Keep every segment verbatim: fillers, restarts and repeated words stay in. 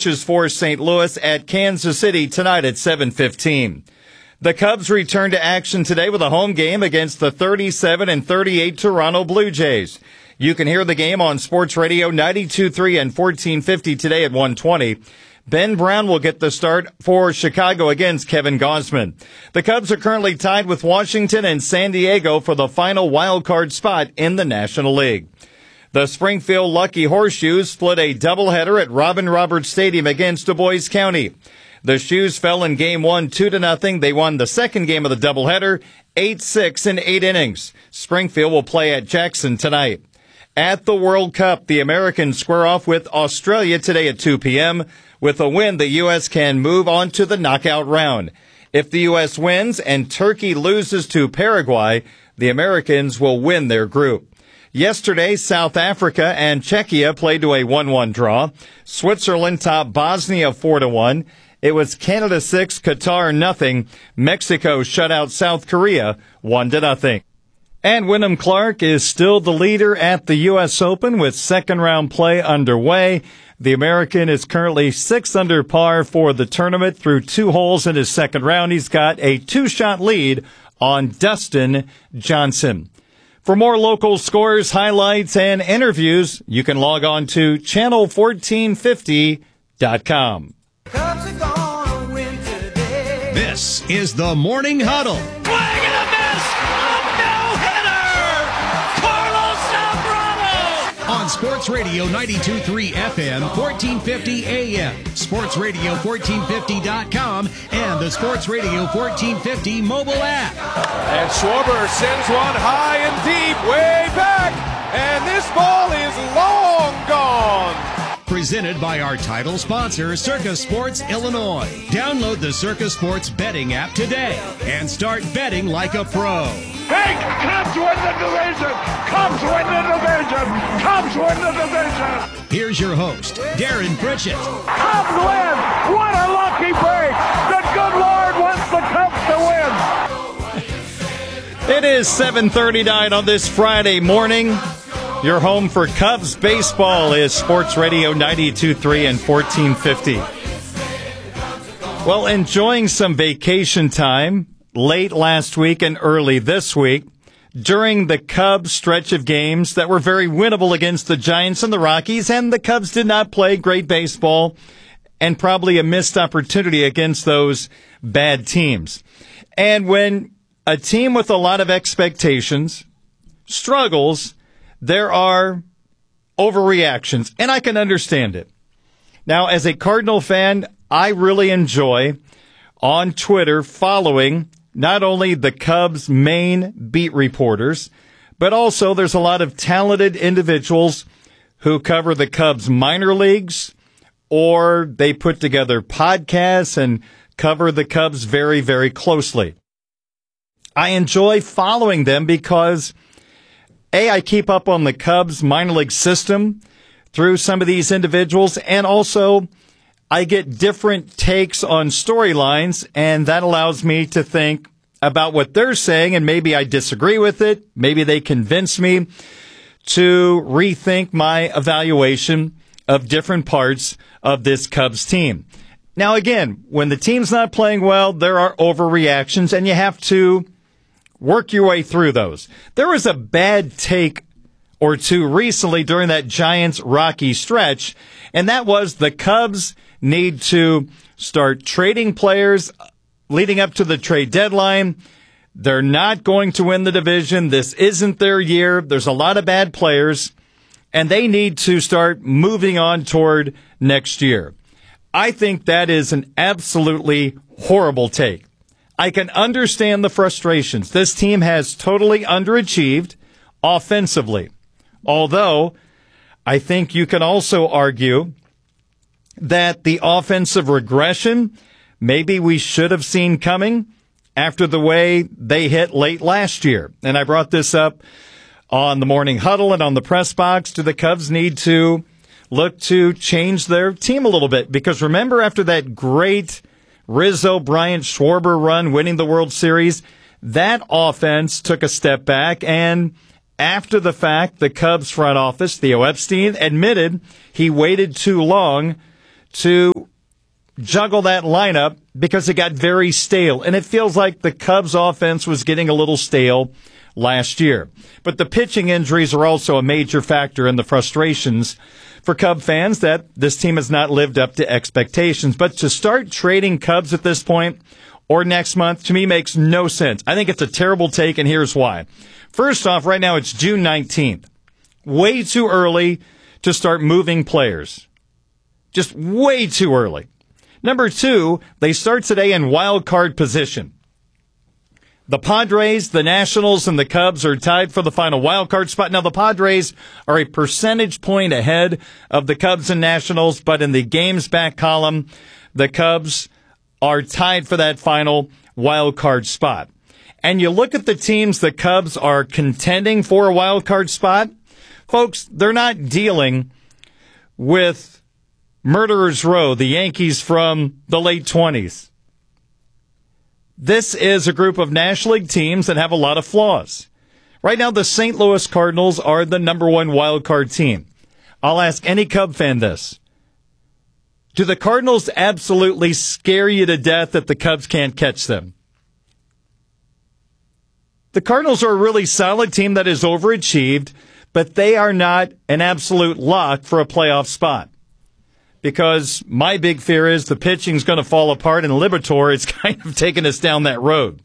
Peaches for Saint Louis at Kansas City tonight at seven fifteen. The Cubs return to action today with a home game against the thirty-seven and thirty-eight Toronto Blue Jays. You can hear the game on Sports Radio ninety-two point three and fourteen fifty today at one twenty. Ben Brown will get the start for Chicago against Kevin Gausman. The Cubs are currently tied with Washington and San Diego for the final wild card spot in the National League. The Springfield Lucky Horseshoes split a doubleheader at Robin Roberts Stadium against Du Bois County. The Shoes fell in game one, two to nothing. They won the second game of the doubleheader, eight six in eight innings. Springfield will play at Jackson tonight. At the World Cup, the Americans square off with Australia today at two p.m. With a win, the U S can move on to the knockout round. If the U S wins and Turkey loses to Paraguay, the Americans will win their group. Yesterday, South Africa and Czechia played to a one one draw. Switzerland topped Bosnia four to one. It was Canada six, Qatar nothing. Mexico shut out South Korea one to nothing. And Wyndham Clark is still the leader at the U S Open with second round play underway. The American is currently six under par for the tournament through two holes in his second round. He's got a two-shot lead on Dustin Johnson. For more local scores, highlights, and interviews, you can log on to channel fourteen fifty dot com. This is the Morning Huddle. Swing and a miss! A no-hitter! Carlos Zambrano! On Sports Radio ninety-two point three F M, fourteen fifty A M, Sports Radio fourteen fifty dot com, and the Sports Radio fourteen fifty mobile app. And Schwarber sends one high and deep, way back, and this ball is long gone. Presented by our title sponsor, Circa Sports Illinois. Download the Circa Sports betting app today and start betting like a pro. Hey, Cubs win the division! Cubs win the division! Cubs win the division! Here's your host, Darren Pritchett. Cubs win! What a lucky break! The good Lord wants the Cubs to win! It is seven thirty-nine on this Friday morning. Your home for Cubs baseball is Sports Radio ninety-two point three and fourteen fifty. Well, enjoying some vacation time late last week and early this week during the Cubs stretch of games that were very winnable against the Giants and the Rockies, and the Cubs did not play great baseball and probably a missed opportunity against those bad teams. And when a team with a lot of expectations struggles, there are overreactions, and I can understand it. Now, as a Cardinal fan, I really enjoy on Twitter following not only the Cubs' main beat reporters, but also there's a lot of talented individuals who cover the Cubs minor leagues, or they put together podcasts and cover the Cubs very, very closely. I enjoy following them because A, I keep up on the Cubs minor league system through some of these individuals, and also I get different takes on storylines, and that allows me to think about what they're saying, and maybe I disagree with it. Maybe they convince me to rethink my evaluation of different parts of this Cubs team. Now, again, when the team's not playing well, there are overreactions, and you have to work your way through those. There was a bad take or two recently during that Giants-Rocky stretch, and that was the Cubs need to start trading players leading up to the trade deadline. They're not going to win the division. This isn't their year. There's a lot of bad players, and they need to start moving on toward next year. I think that is an absolutely horrible take. I can understand the frustrations. This team has totally underachieved offensively. Although, I think you can also argue that the offensive regression maybe we should have seen coming after the way they hit late last year. And I brought this up on the Morning Huddle and on the press box. Do the Cubs need to look to change their team a little bit? Because remember, after that great Rizzo, Bryant, Schwarber run, winning the World Series, that offense took a step back, and after the fact, the Cubs front office, Theo Epstein, admitted he waited too long to juggle that lineup because it got very stale. And it feels like the Cubs offense was getting a little stale last year. But the pitching injuries are also a major factor in the frustrations for Cub fans that this team has not lived up to expectations. But to start trading Cubs at this point or next month, to me, makes no sense. I think it's a terrible take, and here's why. First off, right now it's June nineteenth. Way too early to start moving players. Just way too early. Number two, they start today in wild card position. The Padres, the Nationals, and the Cubs are tied for the final wild card spot. Now, the Padres are a percentage point ahead of the Cubs and Nationals, but in the games back column, the Cubs are tied for that final wild card spot. And you look at the teams the Cubs are contending for a wild card spot, folks, they're not dealing with Murderers Row, the Yankees from the late twenties. This is a group of National League teams that have a lot of flaws. Right now, the Saint Louis Cardinals are the number one wild card team. I'll ask any Cub fan this. Do the Cardinals absolutely scare you to death that the Cubs can't catch them? The Cardinals are a really solid team that has overachieved, but they are not an absolute lock for a playoff spot. Because my big fear is the pitching's going to fall apart, and Liberatore is kind of taking us down that road.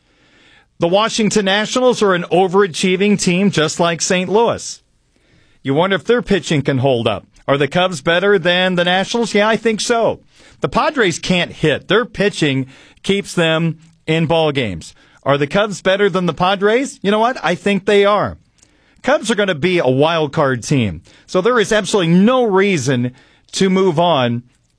The Washington Nationals are an overachieving team just like Saint Louis. You wonder if their pitching can hold up. Are the Cubs better than the Nationals? Yeah, I think so. The Padres can't hit. Their pitching keeps them in ball games. Are the Cubs better than the Padres? You know what? I think they are. Cubs are going to be a wild card team. So there is absolutely no reason to move on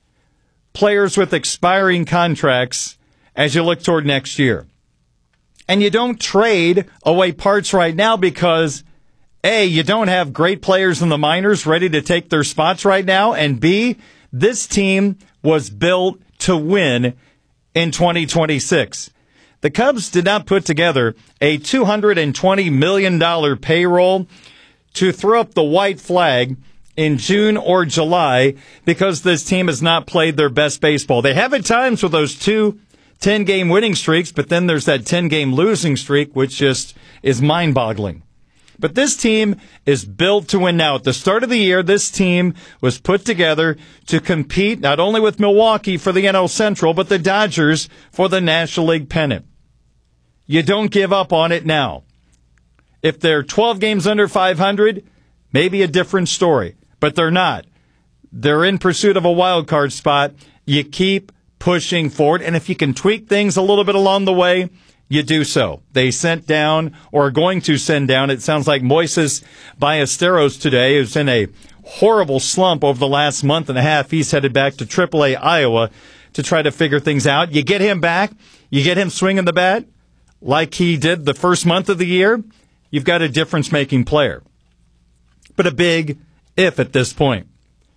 players with expiring contracts as you look toward next year. And you don't trade away parts right now because, A, you don't have great players in the minors ready to take their spots right now, and B, this team was built to win in twenty twenty-six. The Cubs did not put together a two hundred twenty million dollars payroll to throw up the white flag in June or July because this team has not played their best baseball. They have at times with those two ten-game winning streaks, but then there's that ten-game losing streak, which just is mind-boggling. But this team is built to win now. At the start of the year, this team was put together to compete not only with Milwaukee for the N L Central, but the Dodgers for the National League pennant. You don't give up on it now. If they're twelve games under five hundred, maybe a different story. But they're not. They're in pursuit of a wild card spot. You keep pushing forward. And if you can tweak things a little bit along the way, you do so. They sent down, or are going to send down, it sounds like Moises Ballesteros today, who's in a horrible slump over the last month and a half. He's headed back to triple A Iowa to try to figure things out. You get him back, you get him swinging the bat like he did the first month of the year, you've got a difference-making player. But a big if at this point.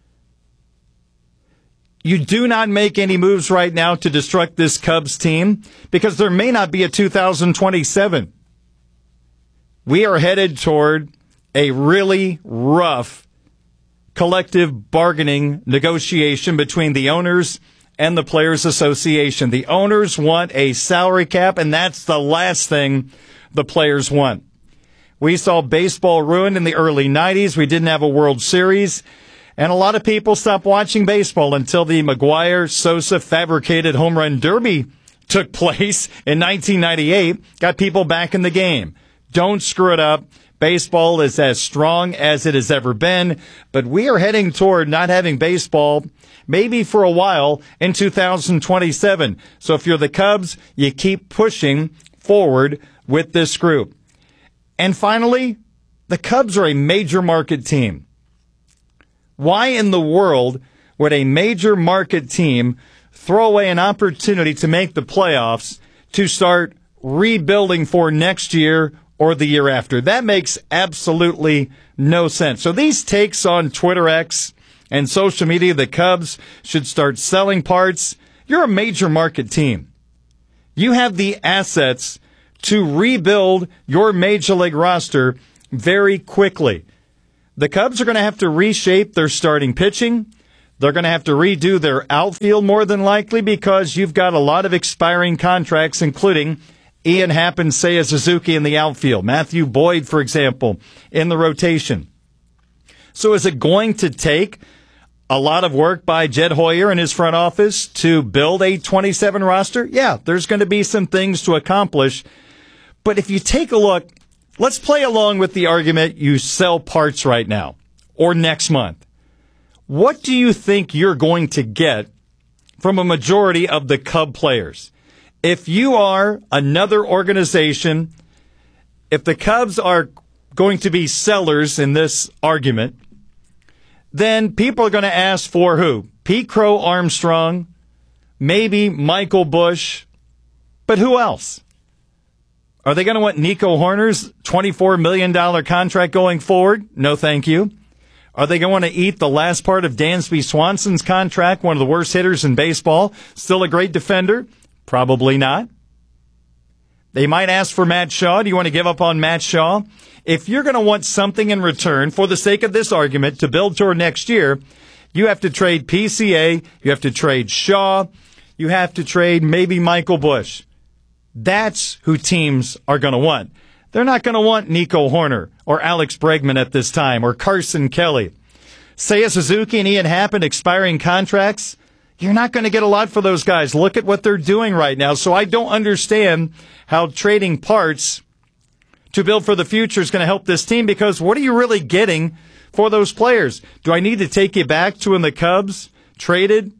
You do not make any moves right now to destruct this Cubs team because there may not be a two thousand twenty-seven. We are headed toward a really rough collective bargaining negotiation between the owners and the Players Association. The owners want a salary cap, and that's the last thing the players want. We saw baseball ruined in the early nineties. We didn't have a World Series. And a lot of people stopped watching baseball until the McGwire-Sosa fabricated home run derby took place in nineteen ninety-eight. Got people back in the game. Don't screw it up. Baseball is as strong as it has ever been. But we are heading toward not having baseball maybe for a while in two thousand twenty-seven. So if you're the Cubs, you keep pushing forward with this group. And finally, the Cubs are a major market team. Why in the world would a major market team throw away an opportunity to make the playoffs to start rebuilding for next year or the year after? That makes absolutely no sense. So these takes on Twitter X and social media, the Cubs should start selling parts. You're a major market team. You have the assets to rebuild your major league roster very quickly. The Cubs are going to have to reshape their starting pitching. They're going to have to redo their outfield more than likely because you've got a lot of expiring contracts, including Ian Happ and Seiya Suzuki in the outfield. Matthew Boyd, for example, in the rotation. So is it going to take a lot of work by Jed Hoyer and his front office to build a twenty-seven roster? Yeah, there's going to be some things to accomplish. But if you take a look, let's play along with the argument you sell parts right now or next month. What do you think you're going to get from a majority of the Cub players? If you are another organization, if the Cubs are going to be sellers in this argument, then people are going to ask for who? Pete Crow Armstrong, maybe Michael Busch, but who else? Are they going to want Nico Horner's twenty-four million dollars contract going forward? No, thank you. Are they going to want to eat the last part of Dansby Swanson's contract, one of the worst hitters in baseball? Still a great defender? Probably not. They might ask for Matt Shaw. Do you want to give up on Matt Shaw? If you're going to want something in return, for the sake of this argument, to build toward next year, you have to trade P C A, you have to trade Shaw, you have to trade maybe Michael Busch. That's who teams are going to want. They're not going to want Nico Horner or Alex Bregman at this time or Carson Kelly. Seiya Suzuki and Ian Happ in expiring contracts. You're not going to get a lot for those guys. Look at what they're doing right now. So I don't understand how trading parts to build for the future is going to help this team, because what are you really getting for those players? Do I need to take you back to when the Cubs traded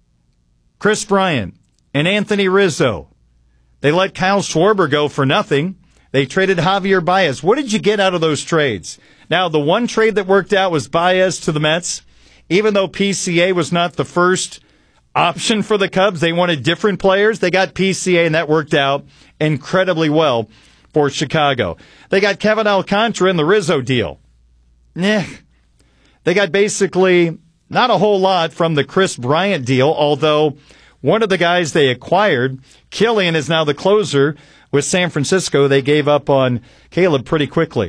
Chris Bryant and Anthony Rizzo? They let Kyle Schwarber go for nothing. They traded Javier Baez. What did you get out of those trades? Now, the one trade that worked out was Baez to the Mets. Even though P C A was not the first option for the Cubs, they wanted different players. They got P C A, and that worked out incredibly well for Chicago. They got Kevin Alcantara in the Rizzo deal. Nah. They got basically not a whole lot from the Chris Bryant deal, although one of the guys they acquired, Killian, is now the closer with San Francisco. They gave up on Caleb pretty quickly.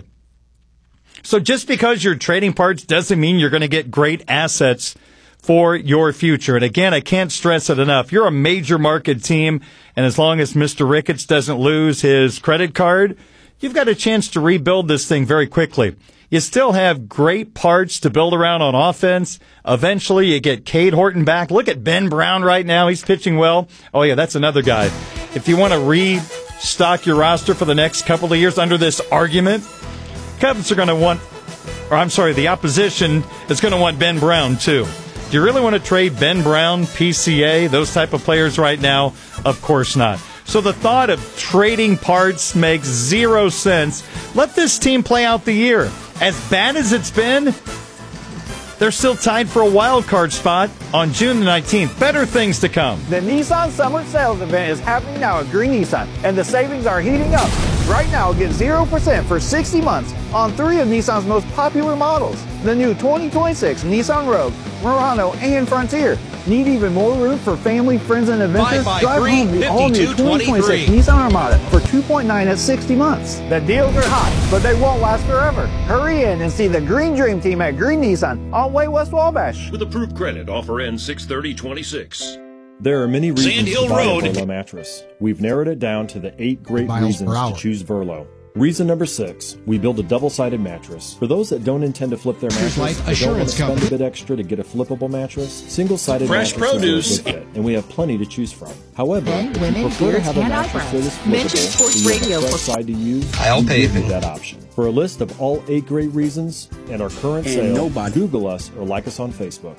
So just because you're trading parts doesn't mean you're going to get great assets for your future. And again, I can't stress it enough. You're a major market team, and as long as Mister Ricketts doesn't lose his credit card, you've got a chance to rebuild this thing very quickly. You still have great parts to build around on offense. Eventually, you get Cade Horton back. Look at Ben Brown right now. He's pitching well. Oh, yeah, that's another guy. If you want to restock your roster for the next couple of years under this argument, Cubs are going to want, or I'm sorry, the opposition is going to want Ben Brown, too. Do you really want to trade Ben Brown, P C A, those type of players right now? Of course not. So the thought of trading parts makes zero sense. Let this team play out the year. As bad as it's been, they're still tied for a wild card spot on June the nineteenth. Better things to come. The Nissan Summer Sales Event is happening now at Green Nissan, and the savings are heating up. Right now, get zero percent for sixty months on three of Nissan's most popular models. The new twenty twenty-six Nissan Rogue, Murano, and Frontier. Need even more room for family, friends, and adventures? Drive home the all-new twenty twenty-six Nissan Armada for two point nine at sixty months. The deals are hot, but they won't last forever. Hurry in and see the Green Dream Team at Green Nissan on Way West Wabash. With approved credit, offer ends six thirty twenty-six. There are many reasons Sand Hill to buy Road. a Verlo mattress. We've narrowed it down to the eight great Miles reasons per hour. to choose Verlo. Reason number six, we build a double-sided mattress. For those that don't intend to flip their mattress, Life or don't want Assurance to spend Company. a bit extra to get a flippable mattress, single-sided Fresh mattress produce. is a good fit, and we have plenty to choose from. However, Men, if women, you prefer to beards, have a and mattress eyebrows. that is Mention flippable, Sports so you have Radio a fresh for- side to use, I'll we pay give you them. that option. For a list of all eight great reasons and our current And sale, nobody- Google us or like us on Facebook.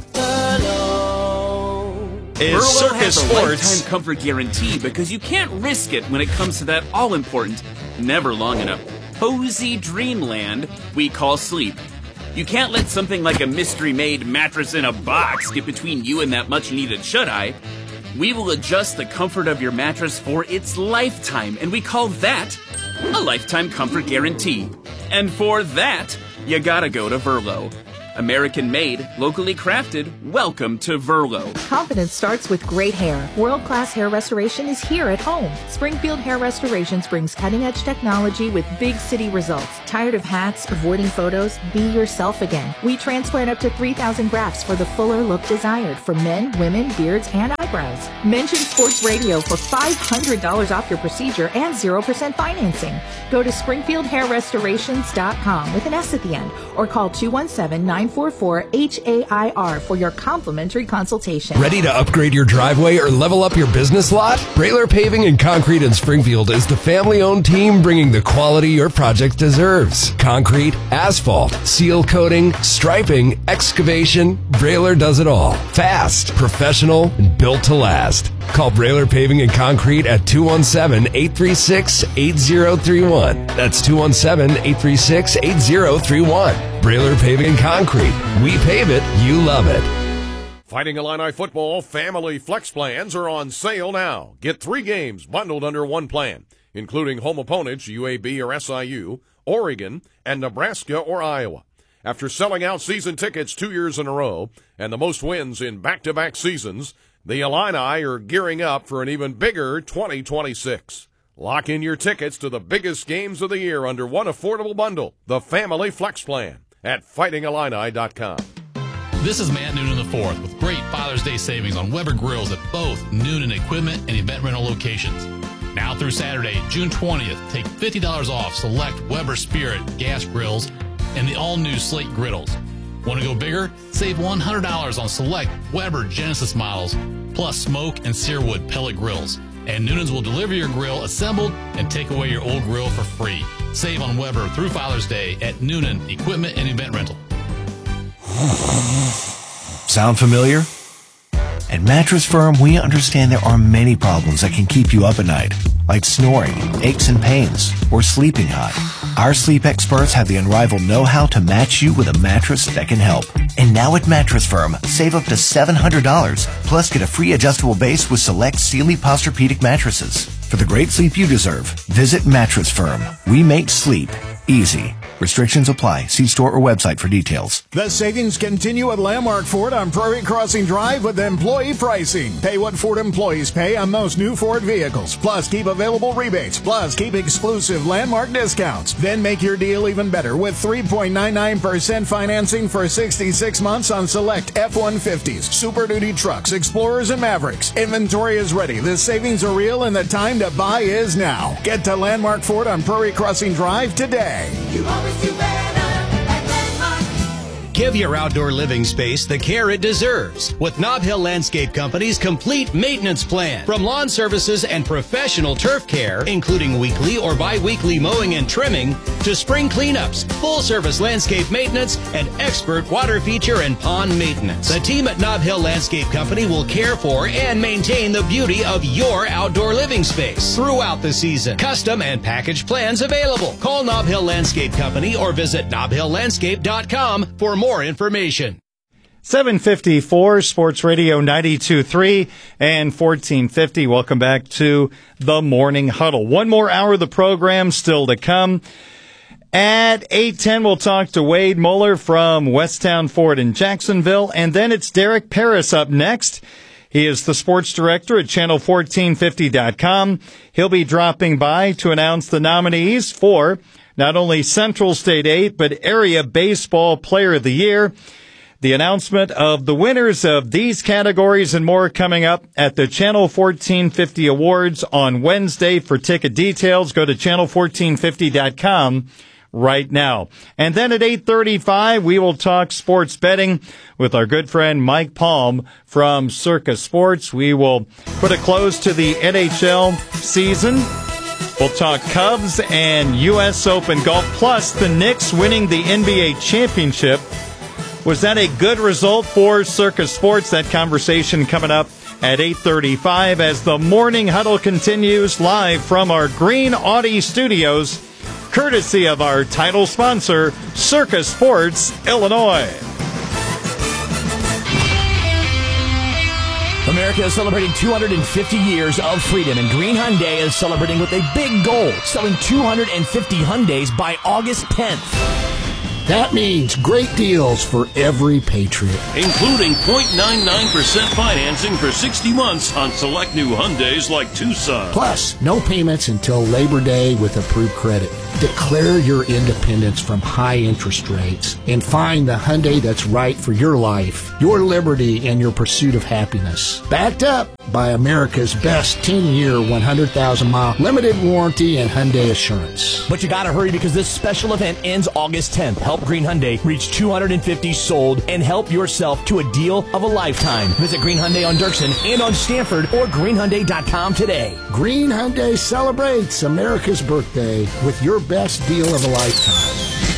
Is Burlow Circus has a Sports. lifetime comfort guarantee because you can't risk it when it comes to that all-important, never long enough, cozy dreamland we call sleep. You can't let something like a mystery-made mattress in a box get between you and that much-needed shut-eye. We will adjust the comfort of your mattress for its lifetime, and we call that a lifetime comfort guarantee. And for that, you gotta go to Verlo. American made, locally crafted, welcome to Verlo. Confidence starts with great hair. World-class hair restoration is here at home. Springfield Hair Restorations brings cutting-edge technology with big city results. Tired of hats, avoiding photos? Be yourself again. We transplant up to three thousand grafts for the fuller look desired for men, women, beards, and eyebrows. Mention Sports Radio for five hundred dollars off your procedure and zero percent financing. Go to springfield hair restorations dot com with an S at the end or call two one seven, nine four four, H A I R for your complimentary consultation. Ready to upgrade your driveway or level up your business lot? Brailer Paving and Concrete in Springfield is the family-owned team bringing the quality your project deserves. Concrete, asphalt, seal coating, striping, excavation, Brailer does it all. Fast, professional, and built to last. Call Brailer Paving and Concrete at two one seven, eight three six, eight zero three one. That's two one seven, eight three six, eight zero three one. Brailer Paving and Concrete. We pave it, you love it. Fighting Illini football family flex plans are on sale now. Get three games bundled under one plan, including home opponents U A B or S I U, Oregon, and Nebraska or Iowa. After selling out season tickets two years in a row and the most wins in back-to-back seasons, the Illini are gearing up for an even bigger twenty twenty-six. Lock in your tickets to the biggest games of the year under one affordable bundle, the Family Flex Plan, at fighting illini dot com. This is Matt Noonan the fourth with great Father's Day savings on Weber grills at both Noonan Equipment and Event Rental locations. Now through Saturday, June twentieth, take fifty dollars off select Weber Spirit gas grills and the all-new Slate griddles. Want to go bigger? Save one hundred dollars on select Weber Genesis models, plus smoke and searwood pellet grills. And Noonan's will deliver your grill assembled and take away your old grill for free. Save on Weber through Father's Day at Noonan Equipment and Event Rental. Sound familiar? At Mattress Firm, we understand there are many problems that can keep you up at night, like snoring, aches and pains, or sleeping hot. Our sleep experts have the unrivaled know-how to match you with a mattress that can help. And now at Mattress Firm, save up to seven hundred dollars, plus get a free adjustable base with select Sealy Posturepedic mattresses. For the great sleep you deserve, visit Mattress Firm. We make sleep easy. Restrictions apply. See store or website for details. The savings continue at Landmark Ford on Prairie Crossing Drive with employee pricing. Pay what Ford employees pay on most new Ford vehicles. Plus, keep available rebates. Plus, keep exclusive Landmark discounts. Then make your deal even better with three point nine nine percent financing for sixty-six months on select F one fifties, Super Duty trucks, Explorers, and Mavericks. Inventory is ready. The savings are real, and the time to buy is now. Get to Landmark Ford on Prairie Crossing Drive today. You always do better at Landmark. Give your outdoor living space the care it deserves with Nob Hill Landscape Company's complete maintenance plan. From lawn services and professional turf care, including weekly or bi-weekly mowing and trimming, to spring cleanups, full-service landscape maintenance, and expert water feature and pond maintenance. The team at Nob Hill Landscape Company will care for and maintain the beauty of your outdoor living space throughout the season. Custom and package plans available. Call Nob Hill Landscape Company or visit nob hill landscape dot com for more information. seven fifty-four Sports Radio ninety-two point three and fourteen fifty. Welcome back to the Morning Huddle. One more hour of the program still to come. At eight ten, we'll talk to Wade Muller from Westtown Ford in Jacksonville, and then it's Derek Paris up next. He is the sports director at channel fourteen fifty dot com. He'll be dropping by to announce the nominees for not only Central State eight, but Area Baseball Player of the Year. The announcement of the winners of these categories and more coming up at the Channel fourteen fifty Awards on Wednesday. For ticket details, go to channel fourteen fifty dot com right now. And then at eight thirty-five, we will talk sports betting with our good friend Mike Palm from Circa Sports. We will put a close to the N H L season. We'll talk Cubs and U S Open golf, plus the Knicks winning the N B A championship. Was that a good result for Circa Sports? That conversation coming up at eight thirty-five as the Morning Huddle continues live from our Green Audi studios, courtesy of our title sponsor, Circa Sports Illinois. America is celebrating two hundred fifty years of freedom, and Green Hyundai is celebrating with a big goal, selling two hundred fifty Hyundais by August tenth. That means great deals for every Patriot. Including zero point nine nine percent financing for sixty months on select new Hyundais like Tucson. Plus, no payments until Labor Day with approved credit. Declare your independence from high interest rates and find the Hyundai that's right for your life, your liberty, and your pursuit of happiness. Backed up by America's best ten-year, one hundred thousand mile limited warranty and Hyundai Assurance. But you gotta hurry because this special event ends August tenth. Help Green Hyundai reach two hundred fifty sold and help yourself to a deal of a lifetime. Visit Green Hyundai on Dirksen and on Stanford or green hyundai dot com today. Green Hyundai celebrates America's birthday with your best deal of a lifetime.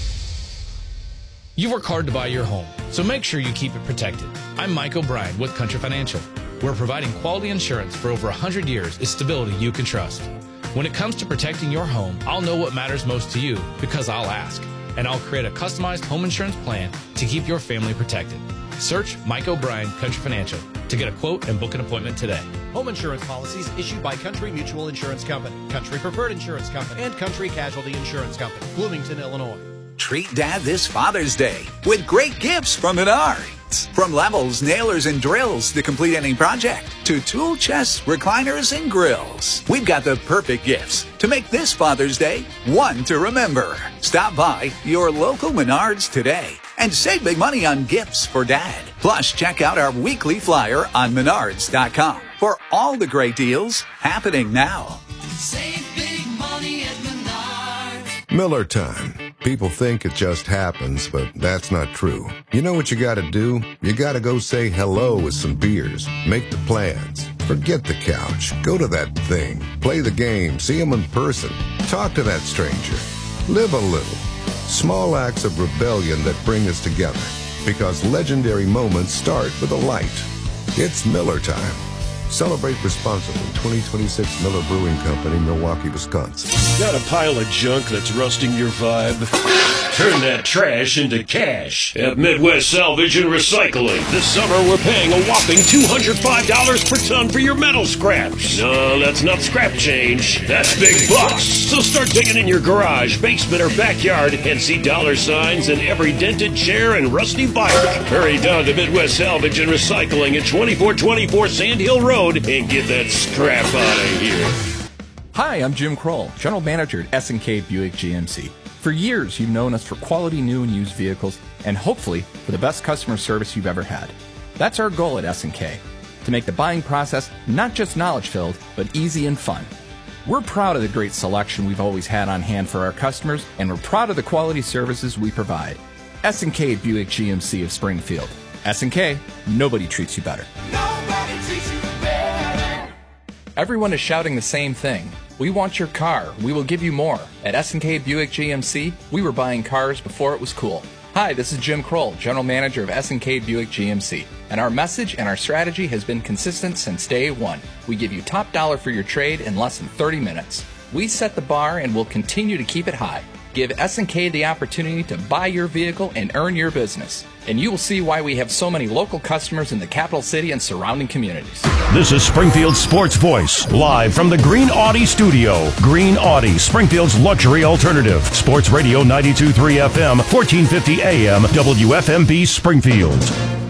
You work hard to buy your home, so make sure you keep it protected. I'm Mike O'Brien with Country Financial. We're providing quality insurance for over one hundred years is stability you can trust. When it comes to protecting your home, I'll know what matters most to you because I'll ask. And I'll create a customized home insurance plan to keep your family protected. Search Mike O'Brien Country Financial to get a quote and book an appointment today. Home insurance policies issued by Country Mutual Insurance Company, Country Preferred Insurance Company, and Country Casualty Insurance Company, Bloomington, Illinois. Treat Dad this Father's Day with great gifts from Menards. From levels, nailers, and drills to complete any project, to tool chests, recliners, and grills. We've got the perfect gifts to make this Father's Day one to remember. Stop by your local Menards today and save big money on gifts for Dad. Plus, check out our weekly flyer on menards dot com for all the great deals happening now. Save big money at Menards. Miller time. People think it just happens, but that's not true. You know what you gotta do? You gotta go say hello with some beers. Make the plans. Forget the couch. Go to that thing. Play the game. See them in person. Talk to that stranger. Live a little. Small acts of rebellion that bring us together. Because legendary moments start with a light. It's Miller time. Celebrate responsibly. twenty twenty-six Miller Brewing Company, Milwaukee, Wisconsin. Got a pile of junk that's rusting your vibe? Turn that trash into cash at Midwest Salvage and Recycling. This summer, we're paying a whopping two hundred five dollars per ton for your metal scraps. No, that's not scrap change. That's big bucks. So start digging in your garage, basement, or backyard and see dollar signs in every dented chair and rusty bike. Hurry down to Midwest Salvage and Recycling at twenty-four twenty-four Sand Hill Road and get that scrap out of here. Hi, I'm Jim Kroll, General Manager at S and K Buick G M C. For years, you've known us for quality new and used vehicles, and hopefully for the best customer service you've ever had. That's our goal at S and K, to make the buying process not just knowledge-filled, but easy and fun. We're proud of the great selection we've always had on hand for our customers, and we're proud of the quality services we provide. S and K Buick G M C of Springfield. S and K, nobody treats you better. Nobody treats you better. Everyone is shouting the same thing. We want your car. We will give you more. At S and K Buick G M C, we were buying cars before it was cool. Hi, this is Jim Kroll, General Manager of S and K Buick G M C. And our message and our strategy has been consistent since day one. We give you top dollar for your trade in less than thirty minutes. We set the bar and will continue to keep it high. Give S and K the opportunity to buy your vehicle and earn your business. And you will see why we have so many local customers in the capital city and surrounding communities. This is Springfield's Sports Voice, live from the Green Audi studio. Green Audi, Springfield's luxury alternative. Sports Radio ninety-two point three F M, fourteen fifty A M, W F M B Springfield.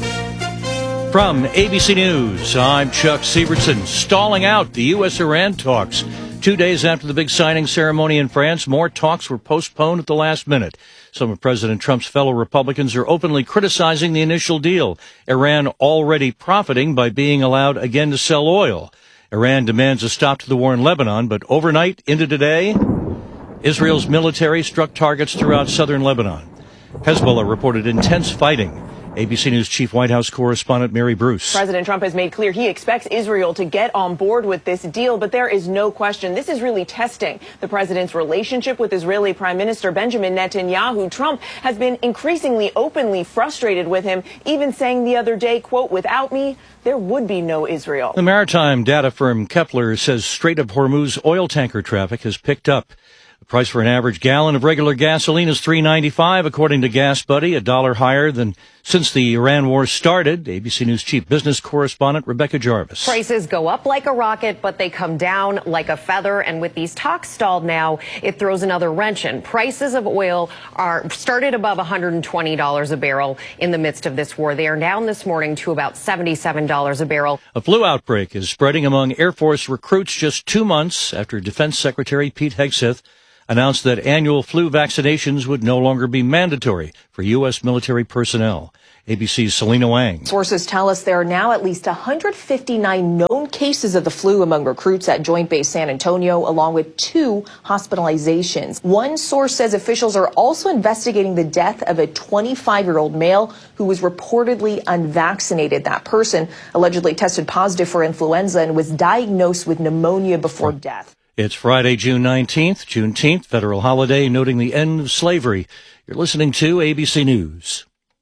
From A B C News, I'm Chuck Sievertson. Stalling out the U S Iran talks. Two days after the big signing ceremony in France, more talks were postponed at the last minute. Some of President Trump's fellow Republicans are openly criticizing the initial deal. Iran already profiting by being allowed again to sell oil. Iran demands a stop to the war in Lebanon, but overnight into today, Israel's military struck targets throughout southern Lebanon. Hezbollah reported intense fighting. A B C News Chief White House Correspondent Mary Bruce. President Trump has made clear he expects Israel to get on board with this deal, but there is no question this is really testing the president's relationship with Israeli Prime Minister Benjamin Netanyahu. Trump has been increasingly openly frustrated with him, even saying the other day, quote, "Without me, there would be no Israel." The maritime data firm Kepler says Strait of Hormuz oil tanker traffic has picked up. The price for an average gallon of regular gasoline is three ninety-five, according to Gas Buddy, a dollar higher than Since the Iran war started, A B C News chief business correspondent Rebecca Jarvis. Prices go up like a rocket, but they come down like a feather. And with these talks stalled now, it throws another wrench in. Prices of oil are started above one hundred twenty dollars a barrel in the midst of this war. They are down this morning to about seventy-seven dollars a barrel. A flu outbreak is spreading among Air Force recruits just two months after Defense Secretary Pete Hegseth announced that annual flu vaccinations would no longer be mandatory for U S military personnel. A B C's Selena Wang. Sources tell us there are now at least one hundred fifty-nine known cases of the flu among recruits at Joint Base San Antonio, along with two hospitalizations. One source says officials are also investigating the death of a twenty-five-year-old male who was reportedly unvaccinated. That person allegedly tested positive for influenza and was diagnosed with pneumonia before death. It's Friday, June nineteenth, Juneteenth, federal holiday noting the end of slavery. You're listening to A B C News.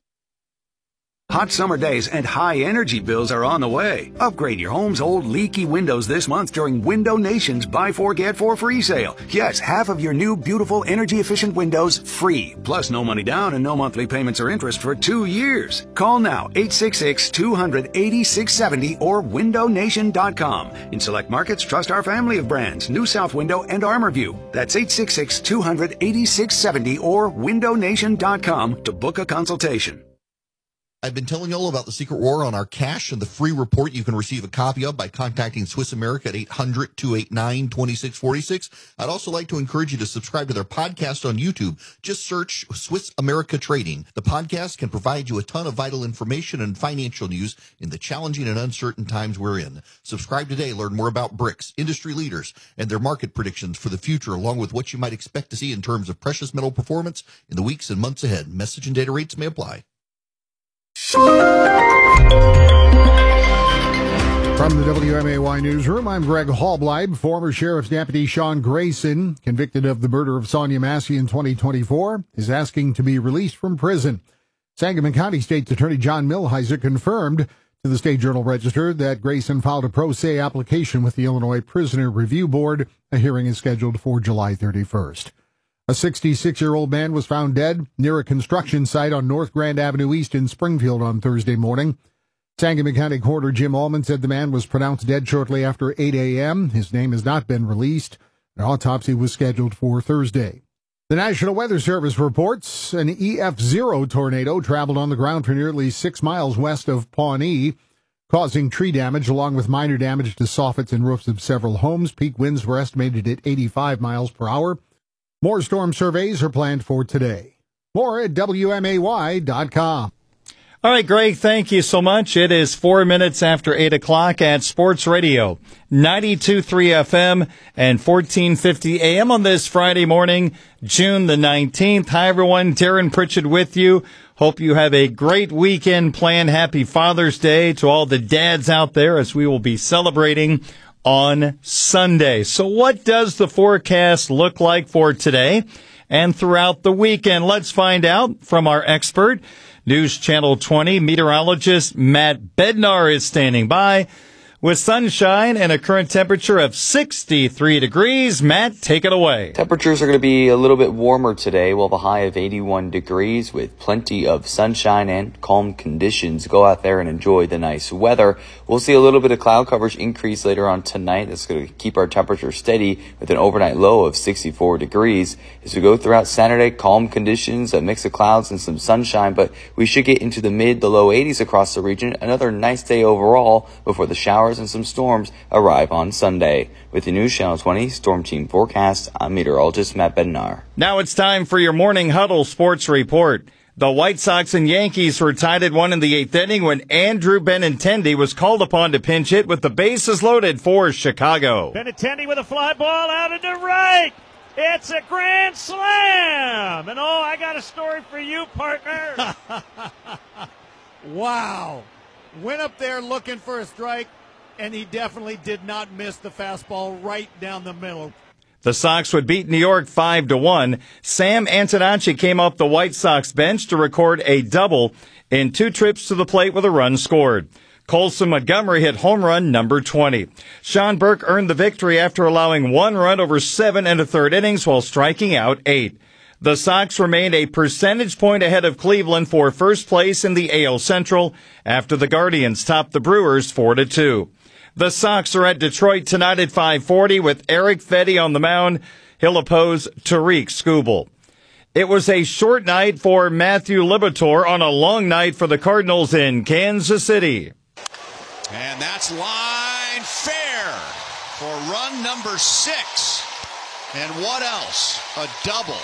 Hot summer days and high energy bills are on the way. Upgrade your home's old leaky windows this month during Window Nation's Buy Four Get Four free sale. Yes, half of your new beautiful energy efficient windows free. Plus no money down and no monthly payments or interest for two years. Call now eight six six, two hundred, eighty-six seventy or window nation dot com. In select markets, trust our family of brands, New South Window and ArmorView. That's eight six six, two hundred, eighty-six seventy or window nation dot com to book a consultation. I've been telling you all about the secret war on our cash and the free report you can receive a copy of by contacting Swiss America at eight hundred, two eight nine, two six four six. I'd also like to encourage you to subscribe to their podcast on YouTube. Just search Swiss America Trading. The podcast can provide you a ton of vital information and financial news in the challenging and uncertain times we're in. Subscribe today. Learn more about BRICS, industry leaders, and their market predictions for the future, along with what you might expect to see in terms of precious metal performance in the weeks and months ahead. Message and data rates may apply. From the W M A Y Newsroom, I'm Greg Hallbleib. Former Sheriff's Deputy Sean Grayson, convicted of the murder of Sonia Massey in twenty twenty-four, is asking to be released from prison. Sangamon County State's Attorney John Milheiser confirmed to the State Journal-Register that Grayson filed a pro se application with the Illinois Prisoner Review Board. A hearing is scheduled for July thirty-first. A sixty-six-year-old man was found dead near a construction site on North Grand Avenue East in Springfield on Thursday morning. Sangamon County Coroner Jim Allman said the man was pronounced dead shortly after eight a.m. His name has not been released. An autopsy was scheduled for Thursday. The National Weather Service reports an E F zero tornado traveled on the ground for nearly six miles west of Pawnee, causing tree damage along with minor damage to soffits and roofs of several homes. Peak winds were estimated at eighty-five miles per hour. More storm surveys are planned for today. More at W M A Y dot com. All right, Greg, thank you so much. It is four minutes after eight o'clock at Sports Radio, ninety-two point three F M and fourteen fifty A M on this Friday morning, June the nineteenth. Hi, everyone. Darren Pritchett with you. Hope you have a great weekend planned. Happy Father's Day to all the dads out there as we will be celebrating on Sunday. So what does the forecast look like for today and throughout the weekend? Let's find out from our expert. News Channel twenty meteorologist Matt Bednar is standing by with sunshine and a current temperature of sixty-three degrees. Matt, take it away. Temperatures are going to be a little bit warmer today. We'll have a high of eighty-one degrees with plenty of sunshine and calm conditions. Go out there and enjoy the nice weather. We'll see a little bit of cloud coverage increase later on tonight. That's going to keep our temperature steady with an overnight low of sixty-four degrees. As we go throughout Saturday, calm conditions, a mix of clouds and some sunshine, but we should get into the mid to low eighties across the region. Another nice day overall before the showers and some storms arrive on Sunday. With the News Channel twenty Storm Team Forecast, I'm meteorologist Matt Bednar. Now it's time for your Morning Huddle Sports Report. The White Sox and Yankees were tied at one in the eighth inning when Andrew Benintendi was called upon to pinch hit with the bases loaded for Chicago. Benintendi with a fly ball out into right. It's a grand slam. And oh, I got a story for you, partner. Wow. Went up there looking for a strike, and he definitely did not miss the fastball right down the middle. The Sox would beat New York five to one. Sam Antonacci came off the White Sox bench to record a double in two trips to the plate with a run scored. Colson Montgomery hit home run number twenty. Sean Burke earned the victory after allowing one run over seven and a third innings while striking out eight. The Sox remain a percentage point ahead of Cleveland for first place in the A L Central after the Guardians topped the Brewers four to two. The Sox are at Detroit tonight at five forty with Eric Fedde on the mound. He'll oppose Tariq Skubal. It was a short night for Matthew Liberatore on a long night for the Cardinals in Kansas City. And that's line fair for run number six. And what else? A double.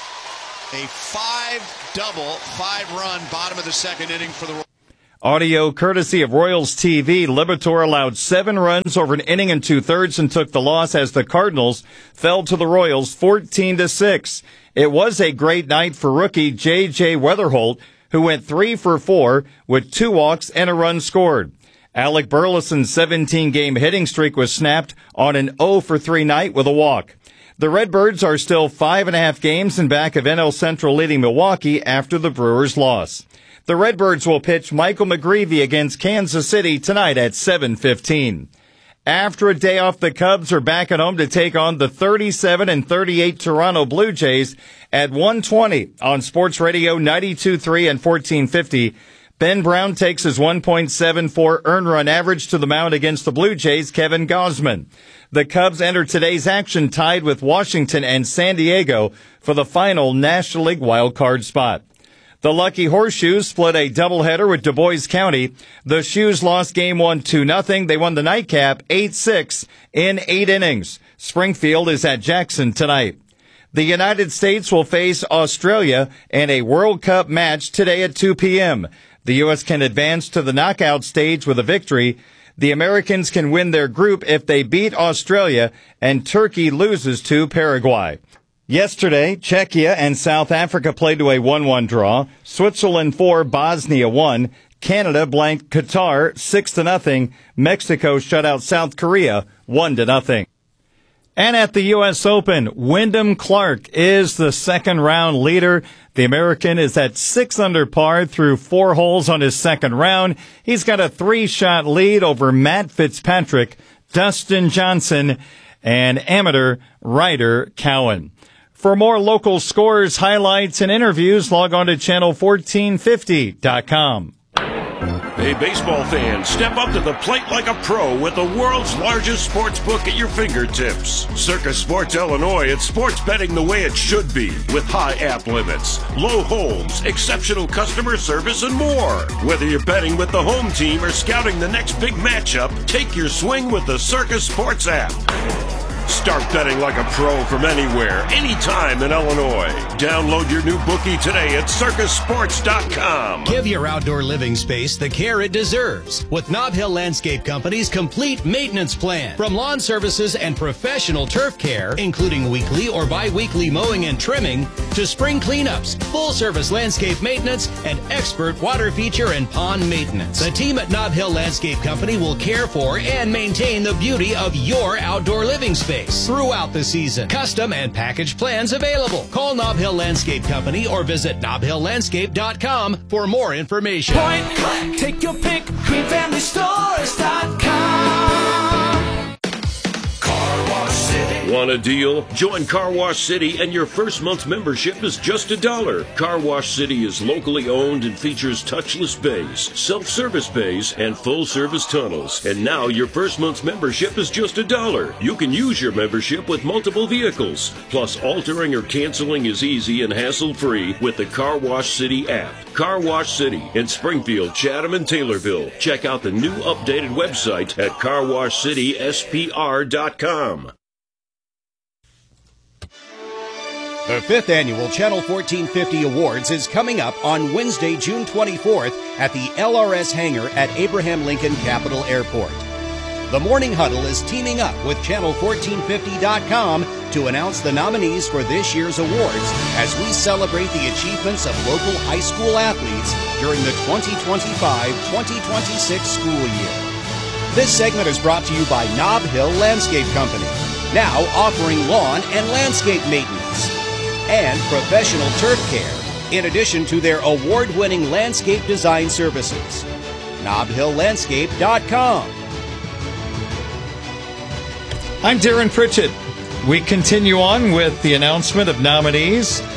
A five-double, five-run bottom of the second inning for the... Audio courtesy of Royals T V. Liberatore allowed seven runs over an inning and two-thirds and took the loss as the Cardinals fell to the Royals fourteen to six. It was a great night for rookie J J Weatherholt, who went three for four with two walks and a run scored. Alec Burleson's seventeen-game hitting streak was snapped on an oh for three night with a walk. The Redbirds are still five and a half games in back of N L Central leading Milwaukee after the Brewers' loss. The Redbirds will pitch Michael McGreevy against Kansas City tonight at seven fifteen. After a day off, the Cubs are back at home to take on the thirty-seven and thirty-eight Toronto Blue Jays at one twenty on Sports Radio ninety-two point three and fourteen fifty. Ben Brown takes his one point seven four earned run average to the mound against the Blue Jays' Kevin Gausman. The Cubs enter today's action tied with Washington and San Diego for the final National League wildcard spot. The Lucky Horseshoes split a doubleheader with Du Bois County. The Shoes lost game one two nothing. They won the nightcap eight six in eight innings. Springfield is at Jackson tonight. The United States will face Australia in a World Cup match today at two p.m. The U S can advance to the knockout stage with a victory. The Americans can win their group if they beat Australia and Turkey loses to Paraguay. Yesterday, Czechia and South Africa played to a one one draw. Switzerland four, Bosnia one. Canada blanked Qatar six to nothing. Mexico shut out South Korea one to nothing. And at the U S Open, Wyndham Clark is the second round leader. The American is at six under par through four holes on his second round. He's got a three-shot lead over Matt Fitzpatrick, Dustin Johnson, and amateur Ryder Cowan. For more local scores, highlights, and interviews, log on to channel fourteen fifty dot com. Hey, baseball fans, step up to the plate like a pro with the world's largest sports book at your fingertips. Circus Sports Illinois, it's sports betting the way it should be, with high app limits, low holds, exceptional customer service, and more. Whether you're betting with the home team or scouting the next big matchup, take your swing with the Circus Sports app. Start betting like a pro from anywhere, anytime in Illinois. Download your new bookie today at circus sports dot com. Give your outdoor living space the care it deserves with Nob Hill Landscape Company's complete maintenance plan. From lawn services and professional turf care, including weekly or bi-weekly mowing and trimming, to spring cleanups, full-service landscape maintenance, and expert water feature and pond maintenance. The team at Nob Hill Landscape Company will care for and maintain the beauty of your outdoor living space throughout the season. Custom and package plans available. Call Nob Hill Landscape Company or visit nob hill landscape dot com for more information. Point click, take your pick, green family stores dot com. Car Wash City. Want a deal? Join Car Wash City and your first month's membership is just a dollar. Car Wash City is locally owned and features touchless bays, self-service bays, and full-service tunnels. And now your first month's membership is just a dollar. You can use your membership with multiple vehicles. Plus, altering or canceling is easy and hassle-free with the Car Wash City app. Car Wash City in Springfield, Chatham, and Taylorville. Check out the new updated website at car wash city s p r dot com. The fifth annual Channel fourteen fifty Awards is coming up on Wednesday, June twenty-fourth at the L R S hangar at Abraham Lincoln Capital Airport. The Morning Huddle is teaming up with channel fourteen fifty dot com to announce the nominees for this year's awards as we celebrate the achievements of local high school athletes during the twenty twenty-five twenty twenty-six school year. This segment is brought to you by Nob Hill Landscape Company, now offering lawn and landscape maintenance and professional turf care, in addition to their award-winning landscape design services. nob hill landscape dot com. I'm Darren Pritchett. We continue on with the announcement of nominees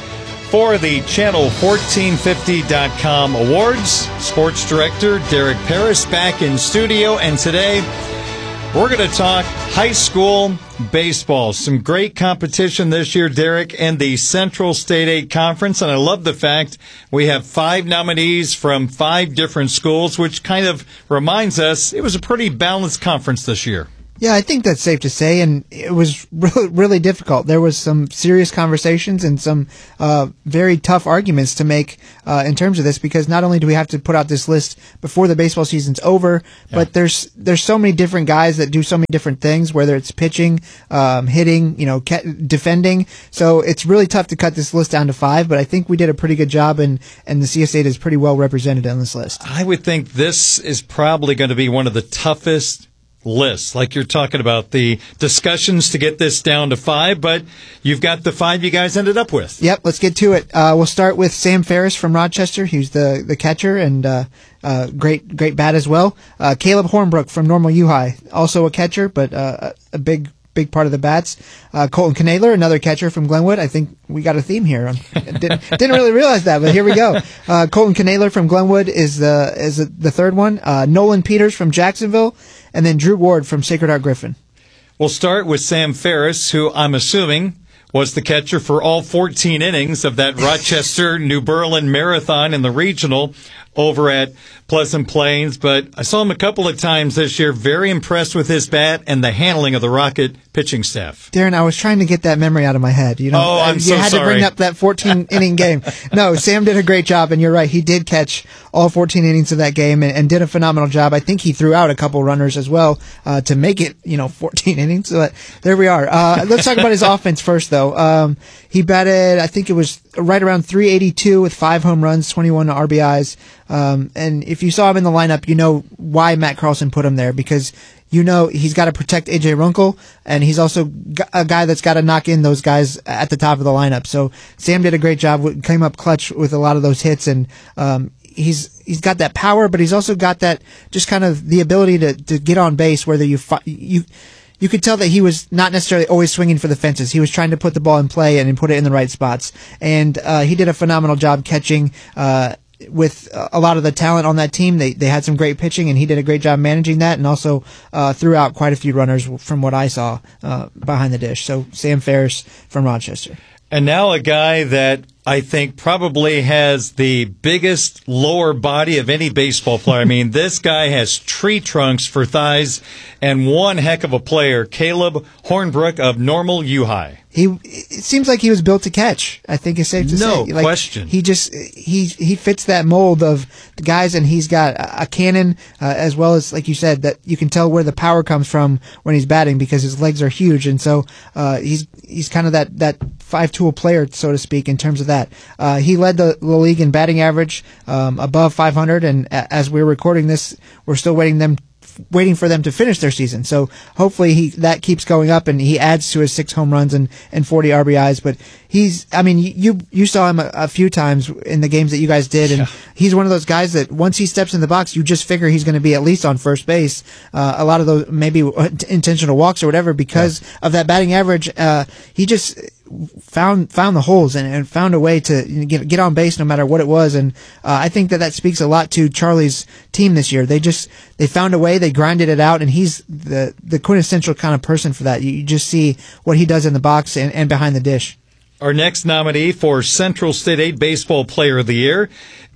For the Channel fourteen fifty dot com Awards, Sports Director Derek Paris back in studio, and today we're going to talk high school baseball. Some great competition this year, Derek, in the Central State eight Conference, and I love the fact we have five nominees from five different schools, which kind of reminds us it was a pretty balanced conference this year. Yeah, I think that's safe to say, and it was really, really difficult. There was some serious conversations and some uh, very tough arguments to make uh, in terms of this, because not only do we have to put out this list before the baseball season's over, yeah. but there's there's so many different guys that do so many different things, whether it's pitching, um, hitting, you know, ca- defending. So it's really tough to cut this list down to five, but I think we did a pretty good job, and, and the C S eight is pretty well represented on this list. I would think this is probably going to be one of the toughest lists, like you're talking about, the discussions to get this down to five, but you've got the five you guys ended up with. Yep, let's get to it. Uh, we'll start with Sam Ferris from Rochester. He's the, the catcher, and uh, uh, great great bat as well. Uh, Caleb Hornbrook from Normal U High, also a catcher, but uh, a big big part of the bats. Uh, Colton Knadler, another catcher from Glenwood. I think we got a theme here. didn't, didn't really realize that, but here we go. Uh, Colton Knadler from Glenwood is the is the third one. Uh, Nolan Peters from Jacksonville, and then Drew Ward from Sacred Heart Griffin. We'll start with Sam Ferris, who I'm assuming was the catcher for all fourteen innings of that Rochester New Berlin Marathon in the regional over at Pleasant Plains. But I saw him a couple of times this year. Very impressed with his bat and the handling of the Rocket pitching staff. Darren, I was trying to get that memory out of my head. You know, oh, I'm you so had sorry. to bring up that fourteen inning game. No, Sam did a great job, and you're right. He did catch all fourteen innings of that game and, and did a phenomenal job. I think he threw out a couple runners as well uh, to make it, you know, fourteen innings. But there we are. Uh, let's talk about his offense first, though. Um, he batted, I think it was right around three eighty-two with five home runs, twenty-one R B Is. Um, and if you saw him in the lineup, you know why Matt Carlson put him there, because you know he's got to protect A J Runkle, and he's also a guy that's got to knock in those guys at the top of the lineup. So Sam did a great job, came up clutch with a lot of those hits, and um, he's he's got that power, but he's also got that just kind of the ability to, to get on base, whether you fi- you you could tell that he was not necessarily always swinging for the fences. He was trying to put the ball in play and, and put it in the right spots, and uh, he did a phenomenal job catching. Uh, With a lot of the talent on that team, they they had some great pitching, and he did a great job managing that, and also uh, threw out quite a few runners from what I saw uh, behind the dish. So Sam Ferris from Rochester. And now a guy that I think probably has the biggest lower body of any baseball player. I mean, this guy has tree trunks for thighs, and one heck of a player, Caleb Hornbrook of Normal U High. He it seems like he was built to catch. I think it's safe to no say. No like, question. He just he he fits that mold of the guys, and he's got a, a cannon uh, as well as, like you said, that you can tell where the power comes from when he's batting, because his legs are huge, and so uh, he's he's kind of that that five tool player, so to speak, in terms of that. Uh, he led the, the league in batting average, um, above five hundred, and a, as we're recording this, we're still waiting them. waiting for them to finish their season. So hopefully he that keeps going up, and he adds to his six home runs and, and forty R B Is. But he's, I mean, you you saw him a, a few times in the games that you guys did, and yeah. he's one of those guys that once he steps in the box, you just figure he's going to be at least on first base. Uh, a lot of those maybe intentional walks or whatever because yeah. of that batting average. Uh, he just found found the holes and, and found a way to get get on base no matter what it was, and uh, I think that that speaks a lot to Charlie's team this year. They just they found a way, they grinded it out, and he's the the quintessential kind of person for that. You, you just see what he does in the box and, and behind the dish. Our next nominee for Central State eight Baseball Player of the Year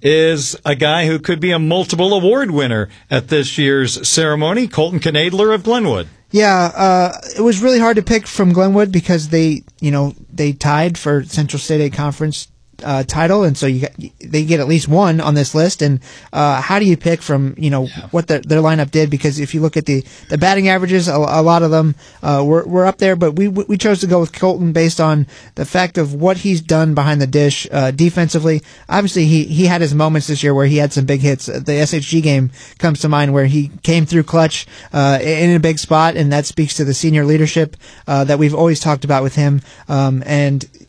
is a guy who could be a multiple award winner at this year's ceremony, Colton Knadler of Glenwood. Yeah, uh, it was really hard to pick from Glenwood because they, you know, they tied for Central State eight Conference uh, title, and so you got, they get at least one on this list. And uh, how do you pick from, you know, yeah. what the, their lineup did? Because if you look at the, the batting averages, a, a lot of them uh, were were up there, but we we chose to go with Colton based on the fact of what he's done behind the dish uh, defensively. Obviously, he he had his moments this year where he had some big hits. The S H G game comes to mind where he came through clutch uh, in a big spot, and that speaks to the senior leadership uh, that we've always talked about with him. Um, and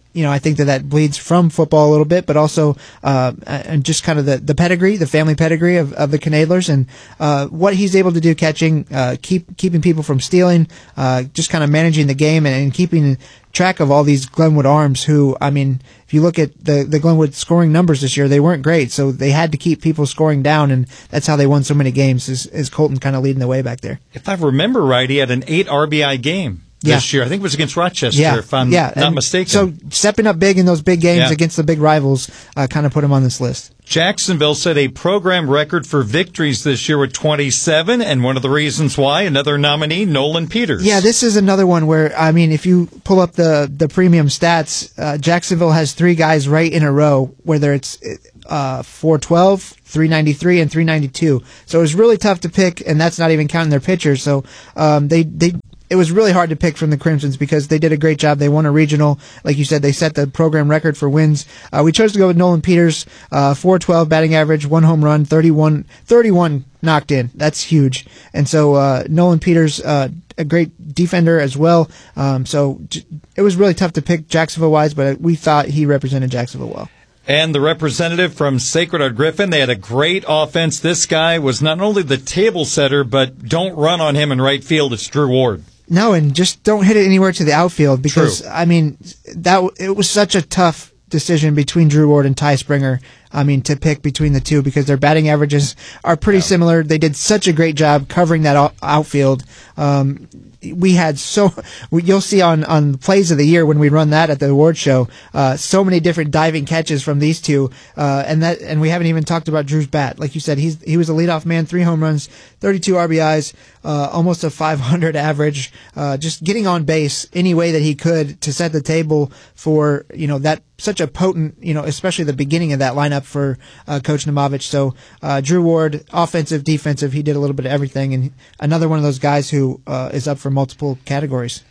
you know, I think that that bleeds from football a little bit, but also uh, and just kind of the, the pedigree, the family pedigree of, of the Knadlers, and uh, what he's able to do catching, uh, keep keeping people from stealing, uh, just kind of managing the game and, and keeping track of all these Glenwood arms who, I mean, if you look at the, the Glenwood scoring numbers this year, they weren't great, so they had to keep people scoring down, and that's how they won so many games, is, is Colton kind of leading the way back there. If I remember right, he had an eight R B I game this yeah. year. I think it was against Rochester, yeah. if I'm yeah. not and mistaken. So stepping up big in those big games yeah. against the big rivals uh, kind of put him on this list. Jacksonville set a program record for victories this year with twenty-seven, and one of the reasons why, another nominee, Nolan Peters. Yeah, this is another one where, I mean, if you pull up the, the premium stats, uh, Jacksonville has three guys right in a row, whether it's uh, four twelve, three ninety-three, and three ninety-two. So it was really tough to pick, and that's not even counting their pitchers. So um, they they. It was really hard to pick from the Crimsons because they did a great job. They won a regional. Like you said, they set the program record for wins. Uh, we chose to go with Nolan Peters, uh, four twelve batting average, one home run, thirty-one, thirty-one knocked in. That's huge. And so uh, Nolan Peters, uh, a great defender as well. Um, so j- it was really tough to pick Jacksonville-wise, but we thought he represented Jacksonville well. And the representative from Sacred Heart Griffin, they had a great offense. This guy was not only the table setter, but don't run on him in right field. It's Drew Ward. No, and just don't hit it anywhere to the outfield because, True. I mean, that it was such a tough decision between Drew Ward and Ty Springer. I mean, to pick between the two because their batting averages are pretty yeah. similar. They did such a great job covering that outfield. Um, we had so you'll see on on plays of the year when we run that at the award show, uh, so many different diving catches from these two, uh, and that and we haven't even talked about Drew's bat. Like you said, he's he was a leadoff man, three home runs, thirty-two R B Is, uh, almost a five hundred average, uh, just getting on base any way that he could to set the table for you know that such a potent you know especially the beginning of that lineup for uh, Coach Namovich. So uh, Drew Ward, offensive, defensive, he did a little bit of everything, and another one of those guys who uh, is up for multiple categories.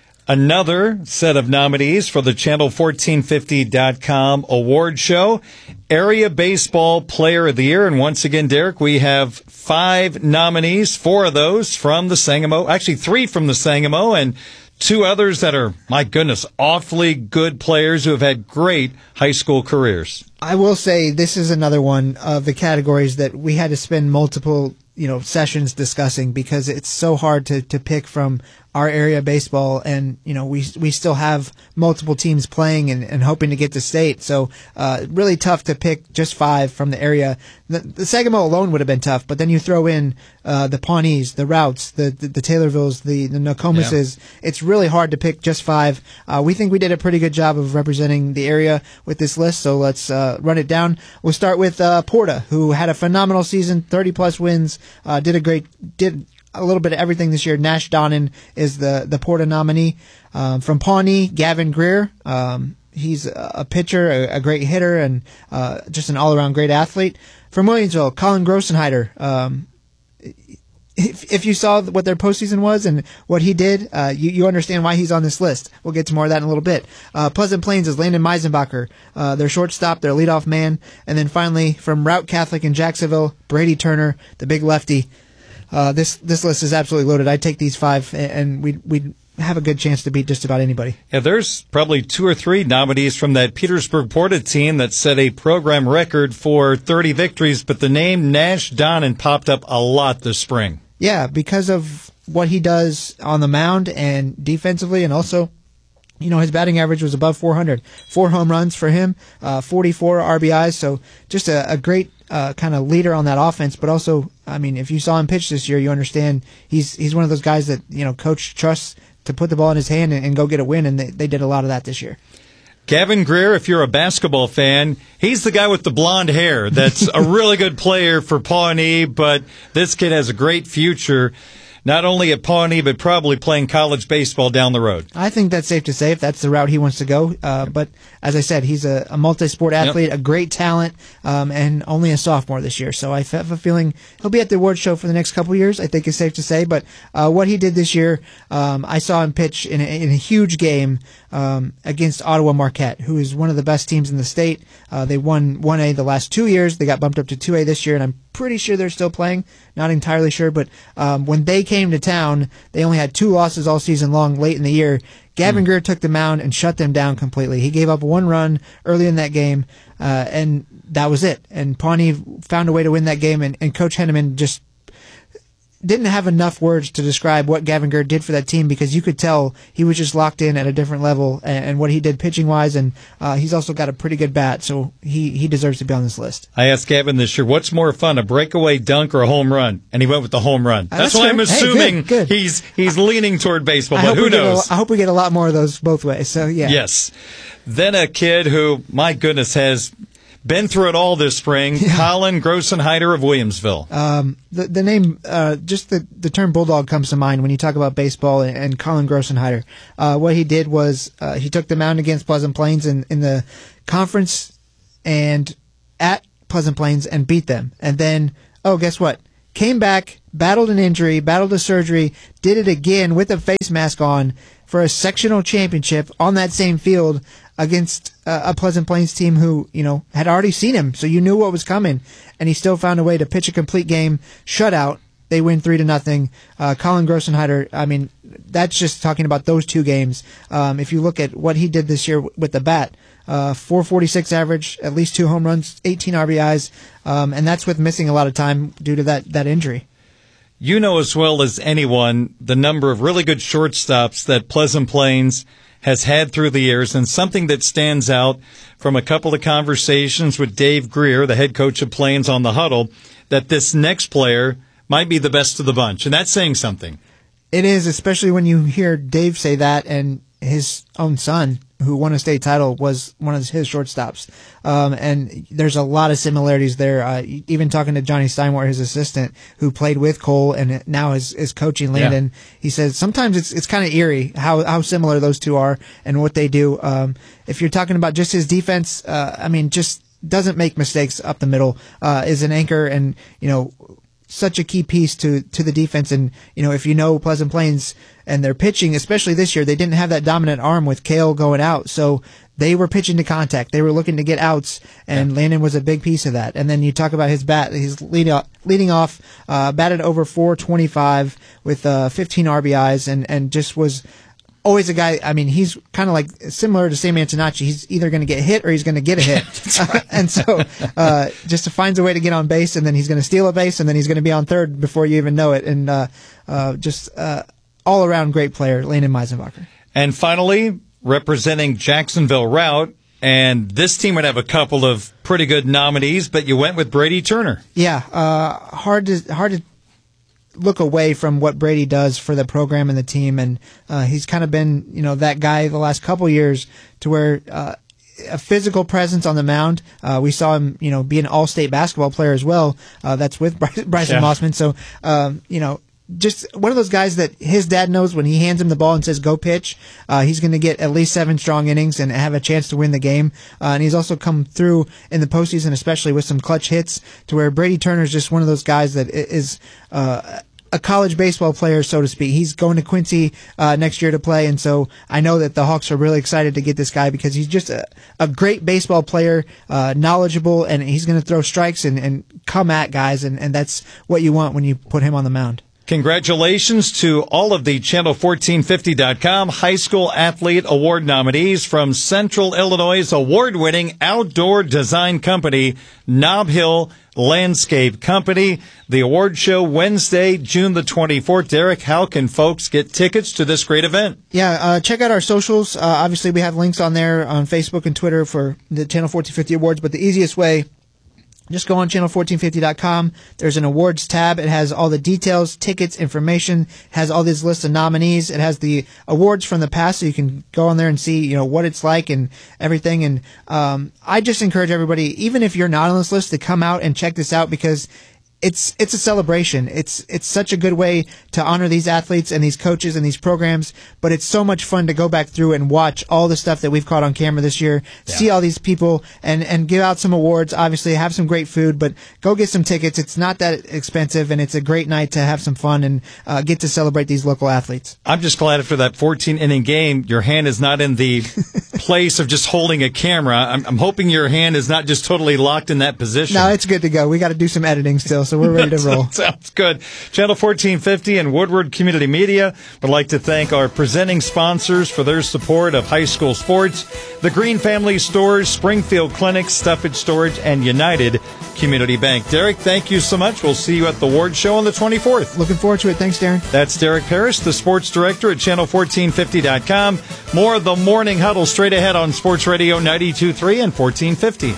Another set of nominees for the channel fourteen fifty dot com award show, Area Baseball Player of the Year. And once again, Derek, we have five nominees, four of those from the Sangamo, actually three from the Sangamo, and two others that are, my goodness, awfully good players who have had great high school careers. I will say this is another one of the categories that we had to spend multiple you know sessions discussing because it's so hard to, to pick from our area baseball, and you know we we still have multiple teams playing and, and hoping to get to state. So uh, really tough to pick just five from the area. The, the Sangamo alone would have been tough, but then you throw in uh, the Pawnees, the Routs, the the, the Taylorvilles, the the Nokomises. Yeah. It's really hard to pick just five. Uh, we think we did a pretty good job of representing the area with this list. So let's uh, run it down. We'll start with uh, Porta, who had a phenomenal season, thirty plus wins. Uh, did a great did. a little bit of everything this year. Nash Donnan is the, the Porta nominee. Um, from Pawnee, Gavin Greer. Um, he's a, a pitcher, a, a great hitter, and uh, just an all-around great athlete. From Williamsville, Colin Grossenheider. Um, if, if you saw what their postseason was and what he did, uh, you, you understand why he's on this list. We'll get to more of that in a little bit. Uh, Pleasant Plains is Landon Meisenbacher, uh, their shortstop, their leadoff man. And then finally, from Route Catholic in Jacksonville, Brady Turner, the big lefty. Uh, this this list is absolutely loaded. I'd take these five, and we'd, we'd have a good chance to beat just about anybody. Yeah, there's probably two or three nominees from that Petersburg Porta team that set a program record for thirty victories, but the name Nash Donnan popped up a lot this spring. Yeah, because of what he does on the mound and defensively, and also, you know, his batting average was above four hundred. Four home runs for him, uh, forty-four R B Is, so just a, a great uh, kind of leader on that offense, but also, I mean, if you saw him pitch this year, you understand he's he's one of those guys that, you know, coach trusts to put the ball in his hand and, and go get a win, and they, they did a lot of that this year. Gavin Greer, if you're a basketball fan, he's the guy with the blonde hair that's a really good player for Pawnee, but this kid has a great future. Not only at Pawnee, but probably playing college baseball down the road. I think that's safe to say if that's the route he wants to go. Uh, but as I said, he's a, a multi-sport athlete, yep. a great talent, um, and only a sophomore this year. So I have a feeling he'll be at the award show for the next couple of years, I think is safe to say. But uh, what he did this year, um, I saw him pitch in a, in a huge game um, against Ottawa Marquette, who is one of the best teams in the state. Uh, they won one A the last two years. They got bumped up to two A this year, and I'm pretty sure they're still playing. Not entirely sure, but um, when they came to town, they only had two losses all season long late in the year. Gavin mm. Greer took the mound and shut them down completely. He gave up one run early in that game, uh, and that was it. And Pawnee found a way to win that game, and, and Coach Henneman just didn't have enough words to describe what Gavin Greer did for that team, because you could tell he was just locked in at a different level, and, and what he did pitching-wise, and uh, he's also got a pretty good bat, so he, he deserves to be on this list. I asked Gavin this year, what's more fun, a breakaway dunk or a home run? And he went with the home run. Uh, that's, that's why I'm assuming hey, good, good. he's he's leaning toward baseball, I but who knows? A, I hope we get a lot more of those both ways, so yeah. Yes. Then a kid who, my goodness, has been through it all this spring, yeah. Colin Grossenheider of Williamsville. Um, the the name, uh, just the, the term Bulldog comes to mind when you talk about baseball and, and Colin Grossenheider. Uh, what he did was uh, he took the mound against Pleasant Plains in, in the conference and at Pleasant Plains and beat them. And then, oh, guess what? Came back, battled an injury, battled a surgery, did it again with a face mask on for a sectional championship on that same field against uh, a Pleasant Plains team who, you know, had already seen him, so you knew what was coming, and he still found a way to pitch a complete game, shutout. They win three to nothing. Uh, Colin Grossenheider, I mean, that's just talking about those two games. Um, if you look at what he did this year with the bat, uh, four forty-six average, at least two home runs, eighteen R B Is, um, and that's with missing a lot of time due to that, that injury. You know as well as anyone the number of really good shortstops that Pleasant Plains has had through the years, and something that stands out from a couple of conversations with Dave Greer, the head coach of Plains, on the huddle, that this next player might be the best of the bunch, and that's saying something. It is, especially when you hear Dave say that, and his own son, who won a state title, was one of his shortstops. Um, and there's a lot of similarities there. Uh, even talking to Johnny Steinmore, his assistant, who played with Cole and now is, is coaching Landon, yeah. he says sometimes it's it's kind of eerie how, how similar those two are and what they do. Um, if you're talking about just his defense, uh, I mean, just doesn't make mistakes up the middle, uh, is an anchor and, you know, such a key piece to, to the defense. And, you know, if you know Pleasant Plains and their pitching, especially this year, they didn't have that dominant arm with Kale going out. So they were pitching to contact. They were looking to get outs, and yeah. Landon was a big piece of that. And then you talk about his bat. He's leading off, leading off uh, batted over four twenty-five with uh, fifteen R B Is, and, and just was always a guy. I mean, he's kind of like similar to Sammy Antonacci. He's either going to get hit or he's going to get a hit. Right. And so uh, just finds a way to get on base, and then he's going to steal a base, and then he's going to be on third before you even know it. And uh, uh, just uh, all-around great player, Landon Meisenbacher. And finally, representing Jacksonville Route, and this team would have a couple of pretty good nominees, but you went with Brady Turner. Yeah, uh, hard to hard to look away from what Brady does for the program and the team, and uh, he's kind of been, you know, that guy the last couple years to where uh, a physical presence on the mound. Uh, we saw him, you know, be an all-state basketball player as well. Uh, that's with Bryson yeah. Mossman. So, um, you know, just one of those guys that his dad knows when he hands him the ball and says, go pitch, uh, he's going to get at least seven strong innings and have a chance to win the game. Uh, and he's also come through in the postseason, especially with some clutch hits, to where Brady Turner is just one of those guys that is, uh, a college baseball player, so to speak. He's going to Quincy uh, next year to play, and so I know that the Hawks are really excited to get this guy because he's just a, a great baseball player, uh, knowledgeable, and he's going to throw strikes and, and come at guys, and, and that's what you want when you put him on the mound. Congratulations to all of the Channel fourteen fifty dot com High School Athlete Award nominees from Central Illinois' award-winning outdoor design company, Nob Hill Landscape Company. The award show Wednesday, June the twenty-fourth. Derek, how can folks get tickets to this great event? Yeah, uh, check out our socials. Uh, obviously, we have links on there on Facebook and Twitter for the Channel fourteen fifty Awards, but the easiest way, just go on channel fourteen fifty dot com. There's an awards tab. It has all the details, tickets, information. It has all these lists of nominees. It has the awards from the past, so you can go on there and see, you know, what it's like and everything. And um, I just encourage everybody, even if you're not on this list, to come out and check this out because it's it's a celebration. It's it's such a good way to honor these athletes and these coaches and these programs, but it's so much fun to go back through and watch all the stuff that we've caught on camera this year, yeah. see all these people, and, and give out some awards, obviously have some great food, but go get some tickets. It's not that expensive, and it's a great night to have some fun and uh, get to celebrate these local athletes. I'm just glad after that fourteen-inning game, your hand is not in the place of just holding a camera. I'm, I'm hoping your hand is not just totally locked in that position. No, it's good to go. We got to do some editing still, so we're ready to roll. Sounds good. Channel fourteen fifty and Woodward Community Media would like to thank our presenting sponsors for their support of high school sports, the Green Family Stores, Springfield Clinic, Stuffage Storage, and United Community Bank. Derek, thank you so much. We'll see you at the Ward Show on the twenty-fourth. Looking forward to it. Thanks, Darren. That's Derek Parrish, the sports director at channel fourteen fifty dot com. More of the Morning Huddle straight ahead on Sports Radio ninety-two point three and fourteen fifty.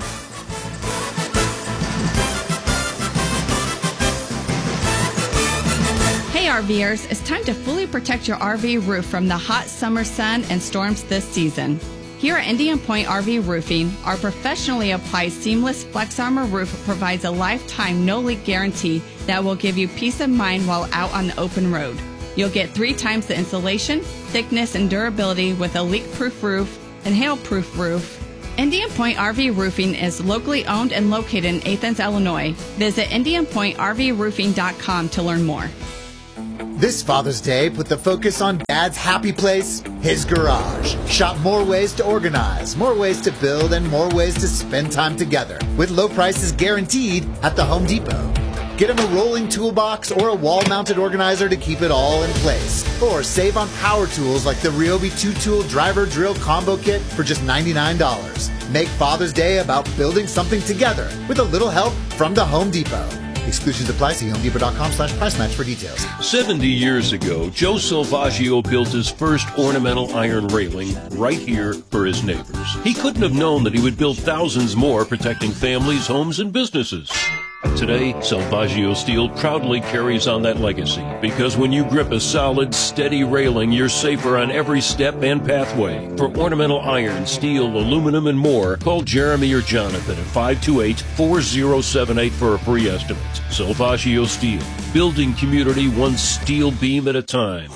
Hey RVers, it's time to fully protect your R V roof from the hot summer sun and storms this season. Here at Indian Point R V Roofing, our professionally applied seamless Flex Armor roof provides a lifetime no-leak guarantee that will give you peace of mind while out on the open road. You'll get three times the insulation, thickness, and durability with a leak-proof roof and hail-proof roof. Indian Point R V Roofing is locally owned and located in Athens, Illinois. Visit indian point r v roofing dot com to learn more. This Father's Day, put the focus on Dad's happy place, his garage. Shop more ways to organize, more ways to build, and more ways to spend time together. With low prices guaranteed at the Home Depot. Get him a rolling toolbox or a wall-mounted organizer to keep it all in place. Or save on power tools like the Ryobi two-tool driver drill combo kit for just ninety-nine dollars. Make Father's Day about building something together with a little help from the Home Depot. Exclusions apply. See homedepot.com slash price match for details. seventy years ago, Joe Salvaggio built his first ornamental iron railing right here for his neighbors. He couldn't have known that he would build thousands more protecting families, homes, and businesses. Today, Salvaggio Steel proudly carries on that legacy because when you grip a solid, steady railing, you're safer on every step and pathway. For ornamental iron, steel, aluminum, and more, call Jeremy or Jonathan at five two eight, four zero seven eight for a free estimate. Salvaggio Steel, building community one steel beam at a time.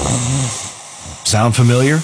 Sound familiar?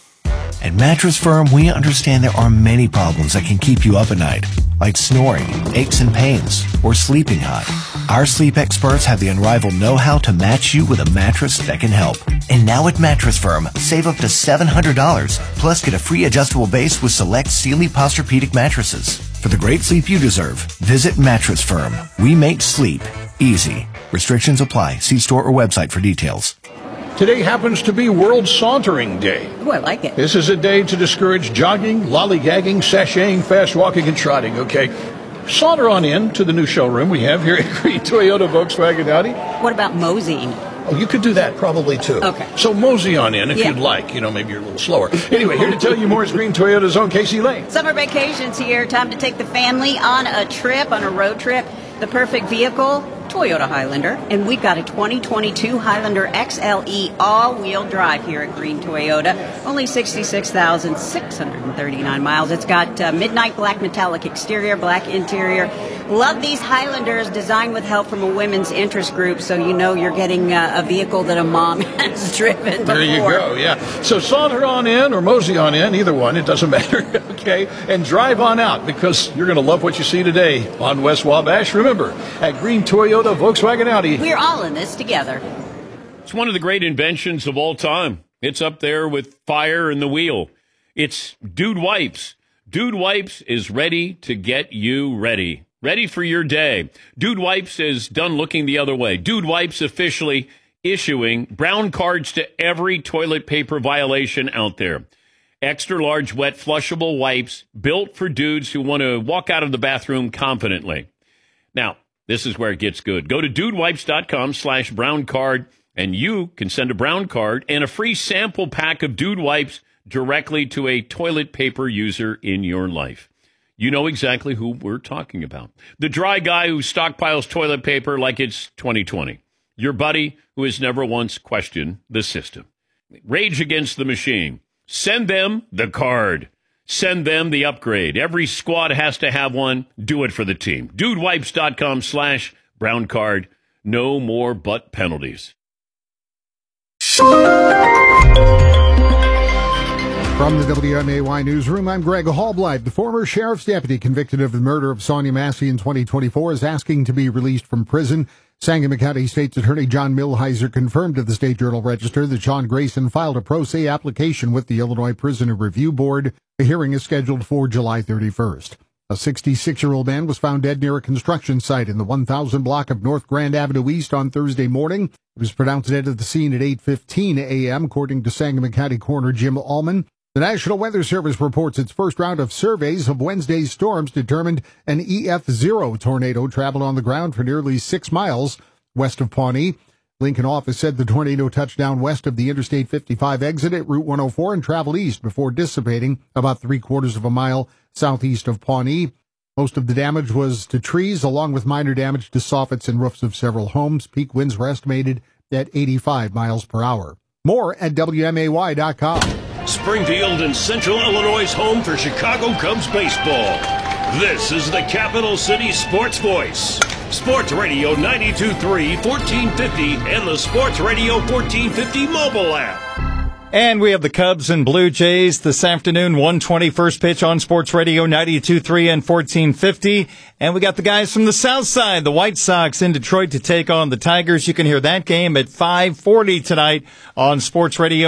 At Mattress Firm, we understand there are many problems that can keep you up at night, like snoring, aches and pains, or sleeping hot. Our sleep experts have the unrivaled know-how to match you with a mattress that can help. And now at Mattress Firm, save up to seven hundred dollars, plus get a free adjustable base with select Sealy Posturepedic mattresses. For the great sleep you deserve, visit Mattress Firm. We make sleep easy. Restrictions apply. See store or website for details. Today happens to be World Sauntering Day. Oh, I like it. This is a day to discourage jogging, lollygagging, sashaying, fast walking, and trotting, okay? Saunter on in to the new showroom we have here at Green Toyota Volkswagen Audi. What about moseying? Oh, you could do that probably too. Okay. So mosey on in if Yeah. you'd like. You know, maybe you're a little slower. Anyway, here to tell you more is Green Toyota's own Casey Lane. Summer vacations here. Time to take the family on a trip, on a road trip. The perfect vehicle, Toyota Highlander. And we've got a twenty twenty-two Highlander X L E all-wheel drive here at Green Toyota. Only sixty-six thousand six hundred thirty-nine miles. It's got uh, midnight black metallic exterior, black interior. Love these Highlanders, designed with help from a women's interest group, so you know you're getting uh, a vehicle that a mom has driven before. There you go, yeah. So saunter on in or mosey on in, either one, it doesn't matter, okay? And drive on out because you're going to love what you see today on West Wabash. Remember, at Green Toyota Volkswagen Audi. We're all in this together. It's one of the great inventions of all time. It's up there with fire and the wheel. It's Dude Wipes. Dude Wipes is ready to get you ready. Ready for your day. Dude Wipes is done looking the other way. Dude Wipes officially issuing brown cards to every toilet paper violation out there. Extra large wet flushable wipes built for dudes who want to walk out of the bathroom confidently. Now, this is where it gets good. Go to dudewipes.com slash brown card and you can send a brown card and a free sample pack of Dude Wipes directly to a toilet paper user in your life. You know exactly who we're talking about. The dry guy who stockpiles toilet paper like it's twenty twenty. Your buddy who has never once questioned the system. Rage Against the Machine. Send them the card. Send them the upgrade. Every squad has to have one. Do it for the team. Dudewipes.com slash brown card. No more butt penalties. From the W M A Y newsroom, I'm Greg Hallblight. The former sheriff's deputy convicted of the murder of Sonia Massey in twenty twenty-four is asking to be released from prison. Sangamon County State's Attorney John Milheiser confirmed to the State Journal-Register that Sean Grayson filed a pro se application with the Illinois Prisoner Review Board. The hearing is scheduled for July thirty-first. A sixty-six-year-old man was found dead near a construction site in the one thousand block of North Grand Avenue East on Thursday morning. He was pronounced dead at the scene at eight fifteen a.m., according to Sangamon County Coroner Jim Allman. The National Weather Service reports its first round of surveys of Wednesday's storms determined an E F zero tornado traveled on the ground for nearly six miles west of Pawnee. Lincoln office said the tornado touched down west of the Interstate fifty-five exit at Route one oh four and traveled east before dissipating about three quarters of a mile southeast of Pawnee. Most of the damage was to trees, along with minor damage to soffits and roofs of several homes. Peak winds were estimated at eighty-five miles per hour. More at W M A Y dot com. Springfield and Central Illinois' home for Chicago Cubs baseball. This is the Capital City Sports Voice. Sports Radio ninety-two point three, fourteen fifty, and the Sports Radio fourteen fifty mobile app. And we have the Cubs and Blue Jays this afternoon, one twenty first pitch on Sports Radio ninety-two point three and fourteen fifty. And we got the guys from the South Side, the White Sox in Detroit to take on the Tigers. You can hear that game at five forty tonight on Sports Radio